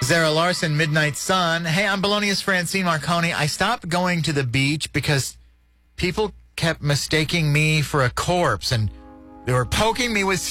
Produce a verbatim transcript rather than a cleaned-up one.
Zara Larson, Midnight Sun. Hey, I'm Bologna's Francine Marconi. I stopped going to the beach because people kept mistaking me for a corpse, and they were poking me with